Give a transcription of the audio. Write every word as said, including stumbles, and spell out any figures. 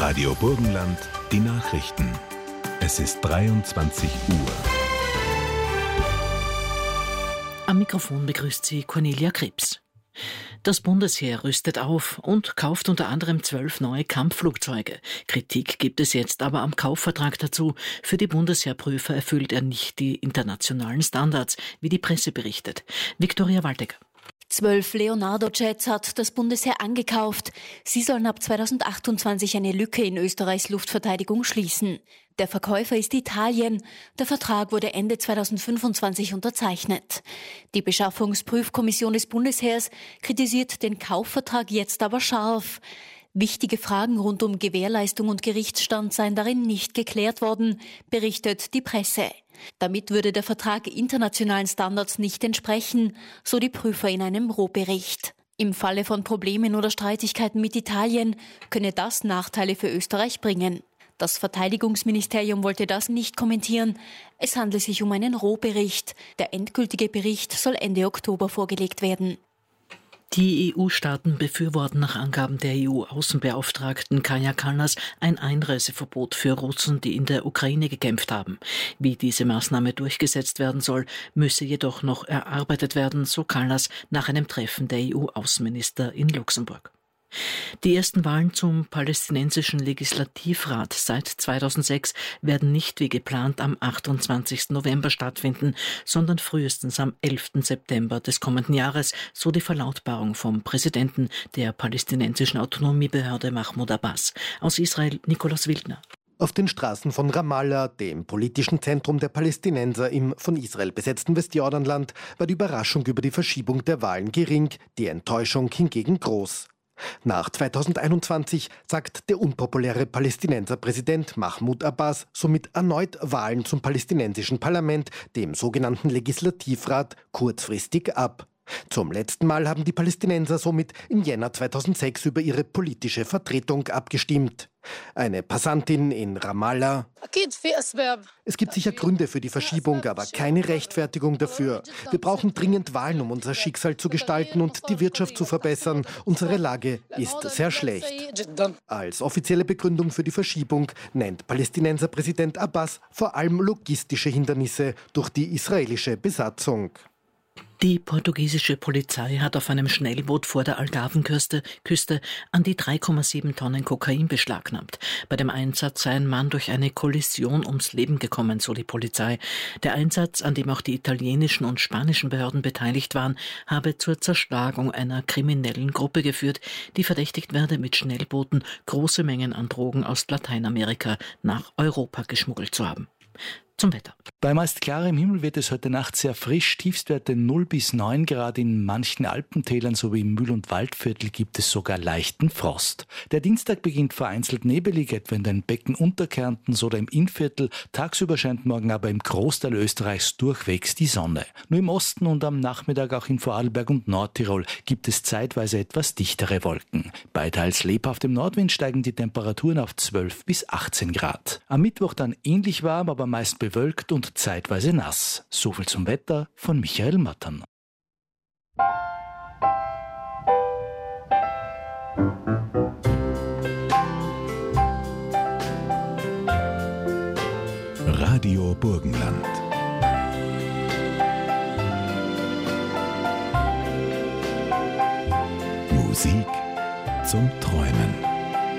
Radio Burgenland, die Nachrichten. Es ist dreiundzwanzig Uhr. Am Mikrofon begrüßt sie Cornelia Krebs. Das Bundesheer rüstet auf und kauft unter anderem zwölf neue Kampfflugzeuge. Kritik gibt es jetzt aber am Kaufvertrag dazu. Für die Bundesheerprüfer erfüllt er nicht die internationalen Standards, wie die Presse berichtet. Viktoria Waldecker. Zwölf Leonardo-Jets hat das Bundesheer angekauft. Sie sollen ab zweitausendachtundzwanzig eine Lücke in Österreichs Luftverteidigung schließen. Der Verkäufer ist Italien. Der Vertrag wurde Ende zweitausendfünfundzwanzig unterzeichnet. Die Beschaffungsprüfkommission des Bundesheers kritisiert den Kaufvertrag jetzt aber scharf. Wichtige Fragen rund um Gewährleistung und Gerichtsstand seien darin nicht geklärt worden, berichtet die Presse. Damit würde der Vertrag internationalen Standards nicht entsprechen, so die Prüfer in einem Rohbericht. Im Falle von Problemen oder Streitigkeiten mit Italien könne das Nachteile für Österreich bringen. Das Verteidigungsministerium wollte das nicht kommentieren. Es handelt sich um einen Rohbericht. Der endgültige Bericht soll Ende Oktober vorgelegt werden. Die E U-Staaten befürworten nach Angaben der E U-Außenbeauftragten Kaja Kallas ein Einreiseverbot für Russen, die in der Ukraine gekämpft haben. Wie diese Maßnahme durchgesetzt werden soll, müsse jedoch noch erarbeitet werden, so Kallas nach einem Treffen der E U-Außenminister in Luxemburg. Die ersten Wahlen zum palästinensischen Legislativrat seit zweitausendsechs werden nicht wie geplant am achtundzwanzigsten November stattfinden, sondern frühestens am elften September des kommenden Jahres, so die Verlautbarung vom Präsidenten der palästinensischen Autonomiebehörde Mahmoud Abbas. Aus Israel Nikolaus Wildner. Auf den Straßen von Ramallah, dem politischen Zentrum der Palästinenser im von Israel besetzten Westjordanland, war die Überraschung über die Verschiebung der Wahlen gering, die Enttäuschung hingegen groß. Nach zweitausendeinundzwanzig sagt der unpopuläre Palästinenserpräsident Mahmoud Abbas somit erneut Wahlen zum palästinensischen Parlament, dem sogenannten Legislativrat, kurzfristig ab. Zum letzten Mal haben die Palästinenser somit im Jänner zweitausendsechs über ihre politische Vertretung abgestimmt. Eine Passantin in Ramallah: Es gibt sicher Gründe für die Verschiebung, aber keine Rechtfertigung dafür. Wir brauchen dringend Wahlen, um unser Schicksal zu gestalten und die Wirtschaft zu verbessern. Unsere Lage ist sehr schlecht. Als offizielle Begründung für die Verschiebung nennt Palästinenserpräsident Abbas vor allem logistische Hindernisse durch die israelische Besatzung. Die portugiesische Polizei hat auf einem Schnellboot vor der Algarvenküste Küste an die drei Komma sieben Tonnen Kokain beschlagnahmt. Bei dem Einsatz sei ein Mann durch eine Kollision ums Leben gekommen, so die Polizei. Der Einsatz, an dem auch die italienischen und spanischen Behörden beteiligt waren, habe zur Zerschlagung einer kriminellen Gruppe geführt, die verdächtigt werde, mit Schnellbooten große Mengen an Drogen aus Lateinamerika nach Europa geschmuggelt zu haben. Zum Wetter. Bei meist klarem Himmel wird es heute Nacht sehr frisch. Tiefstwerte null bis neun Grad. In manchen Alpentälern sowie im Mühl- und Waldviertel gibt es sogar leichten Frost. Der Dienstag beginnt vereinzelt nebelig, etwa in den Becken Unterkärntens oder im Innviertel. Tagsüber scheint morgen aber im Großteil Österreichs durchwegs die Sonne. Nur im Osten und am Nachmittag auch in Vorarlberg und Nordtirol gibt es zeitweise etwas dichtere Wolken. Bei teils lebhaftem Nordwind steigen die Temperaturen auf zwölf bis achtzehn Grad. Am Mittwoch dann ähnlich warm, aber meist bewölkt und zeitweise nass. Soviel zum Wetter von Michael Mattern. Radio Burgenland. Musik zum Träumen.